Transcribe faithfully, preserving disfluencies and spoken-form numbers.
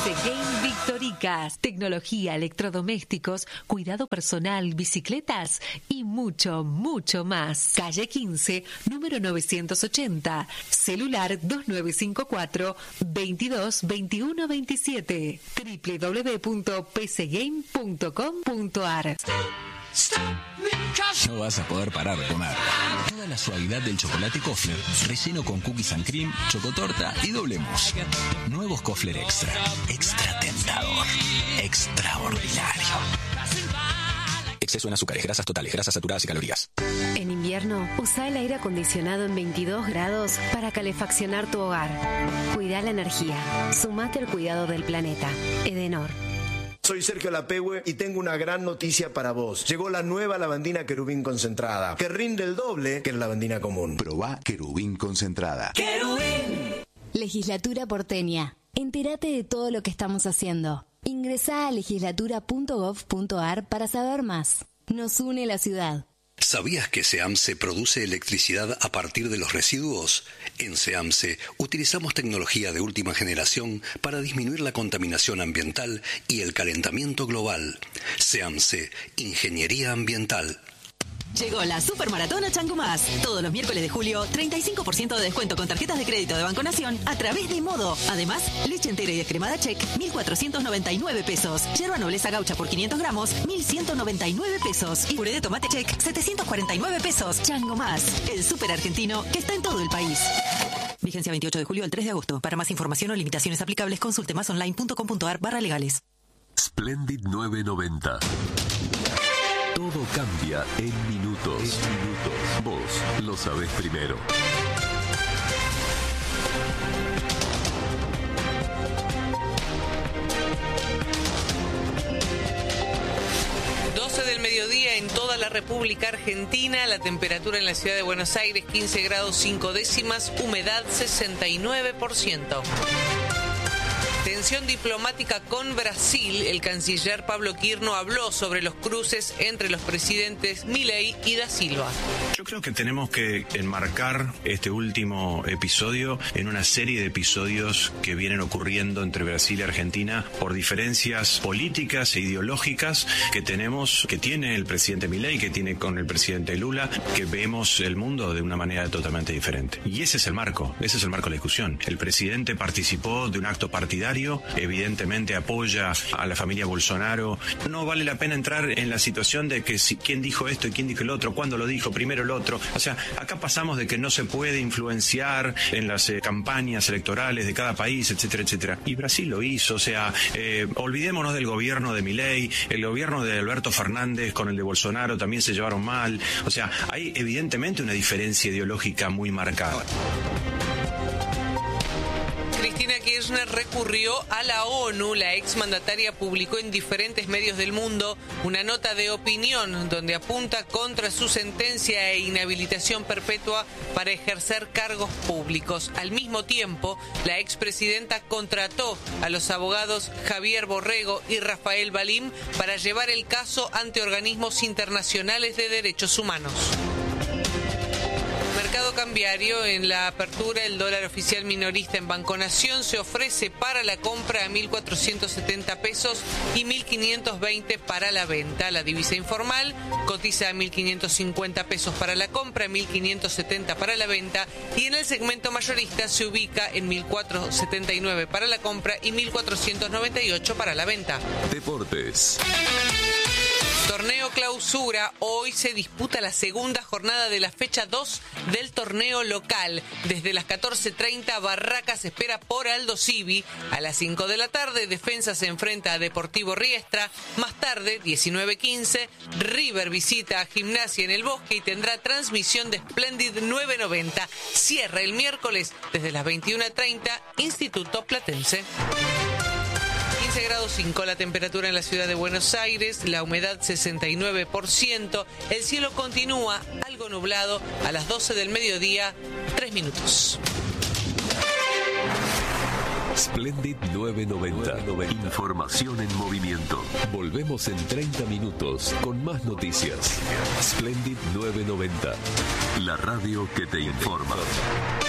P C Game Victoricas. Tecnología, electrodomésticos, cuidado personal, bicicletas y mucho, mucho más. Calle quince, número novecientos ochenta. Celular dos nueve cinco cuatro, veintidós, veintiuno, veintisiete. doble u doble u doble u punto p c game punto com punto a r. No vas a poder parar de comer. Toda la suavidad del chocolate Kofler, relleno con cookies and cream, chocotorta y doble mousse. Nuevos Kofler Extra. Extra tentador. Extraordinario. Exceso en azúcares, grasas totales, grasas saturadas y calorías. En invierno, usa el aire acondicionado en veintidós grados para calefaccionar tu hogar. Cuida la energía. Sumate al cuidado del planeta. Edenor. Soy Sergio Lapehue y tengo una gran noticia para vos. Llegó la nueva lavandina Querubín concentrada, que rinde el doble que la lavandina común. Probá Querubín concentrada. ¡Querubín! Legislatura porteña. Entérate de todo lo que estamos haciendo. Ingresá a legislatura punto gov punto a r para saber más. Nos une la ciudad. ¿Sabías que SEAMSE produce electricidad a partir de los residuos? En SEAMSE utilizamos tecnología de última generación para disminuir la contaminación ambiental y el calentamiento global. SEAMSE, Ingeniería Ambiental. Llegó la Supermaratona Chango Más. Todos los miércoles de julio, treinta y cinco por ciento de descuento con tarjetas de crédito de Banco Nación a través de Modo. Además, leche entera y descremada Check, mil cuatrocientos noventa y nueve pesos. Yerba nobleza gaucha por quinientos gramos, mil ciento noventa y nueve pesos. Y puré de tomate Check, setecientos cuarenta y nueve pesos. Chango Más, el súper argentino que está en todo el país. Vigencia veintiocho de julio al tres de agosto. Para más información o limitaciones aplicables, consulte más online punto com punto a r barra legales. Splendid nueve noventa. Todo cambia en minutos. En minutos. Vos lo sabés primero. doce del mediodía en toda la República Argentina. La temperatura en la ciudad de Buenos Aires, quince grados cinco décimas. Humedad, sesenta y nueve por ciento. Tensión diplomática con Brasil. El canciller Pablo Quirno habló sobre los cruces entre los presidentes Milei y Da Silva. Yo creo que tenemos que enmarcar este último episodio en una serie de episodios que vienen ocurriendo entre Brasil y Argentina por diferencias políticas e ideológicas que tenemos, que tiene el presidente Milei, que tiene con el presidente Lula, que vemos el mundo de una manera totalmente diferente. Y ese es el marco, ese es el marco de la discusión. El presidente participó de un acto partidario, evidentemente apoya a la familia Bolsonaro. No vale la pena entrar en la situación de que si, quién dijo esto y quién dijo el otro, cuándo lo dijo, primero el otro. O sea, acá pasamos de que no se puede influenciar en las eh, campañas electorales de cada país, etcétera, etcétera. Y Brasil lo hizo. O sea, eh, olvidémonos del gobierno de Milei, el gobierno de Alberto Fernández con el de Bolsonaro también se llevaron mal. O sea, hay evidentemente una diferencia ideológica muy marcada. Cristina Kirchner recurrió a la ONU. La exmandataria publicó en diferentes medios del mundo una nota de opinión donde apunta contra su sentencia e inhabilitación perpetua para ejercer cargos públicos. Al mismo tiempo, la expresidenta contrató a los abogados Javier Borrego y Rafael Balim para llevar el caso ante organismos internacionales de derechos humanos. Mercado cambiario. En la apertura, el dólar oficial minorista en Banco Nación se ofrece para la compra a mil cuatrocientos setenta pesos y mil quinientos veinte para la venta. La divisa informal cotiza a mil quinientos cincuenta pesos para la compra, mil quinientos setenta para la venta, y en el segmento mayorista se ubica en mil cuatrocientos setenta y nueve para la compra y mil cuatrocientos noventa y ocho para la venta. Deportes. Torneo Clausura. Hoy se disputa la segunda jornada de la fecha dos del torneo local. Desde las catorce treinta, Barracas espera por Aldo Civi. A las cinco de la tarde, Defensa se enfrenta a Deportivo Riestra. Más tarde, diecinueve quince, River visita a Gimnasia en el Bosque y tendrá transmisión de Splendid nueve noventa. Cierra el miércoles desde las veintiuna treinta, Instituto Platense. quince grados cinco la temperatura en la ciudad de Buenos Aires, la humedad sesenta y nueve por ciento, el cielo continúa algo nublado a las doce del mediodía, tres minutos. Splendid nueve noventa. Información en movimiento. Volvemos en treinta minutos con más noticias. Splendid nueve noventa. La radio que te informa.